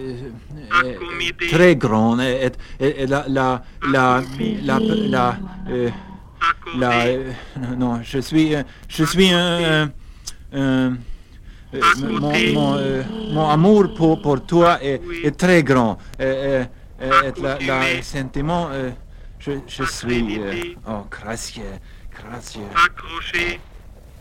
très grand. Non, je suis mon amour pour toi est très grand. Le sentiment, je suis... oh, gracieux.